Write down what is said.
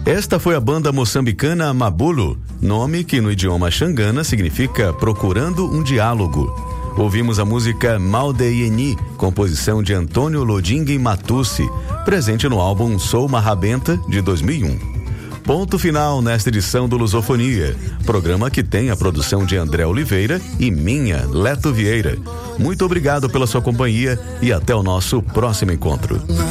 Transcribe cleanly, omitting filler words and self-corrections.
Esta foi a banda moçambicana Mabulo, nome que no idioma xangana significa procurando um diálogo. Ouvimos a música Maldeieni, composição de Antônio Lodingue Matussi, presente no álbum Sou uma Rabenta, de 2001. Ponto final nesta edição do Lusofonia, programa que tem a produção de André Oliveira e minha, Leto Vieira. Muito obrigado pela sua companhia e até o nosso próximo encontro.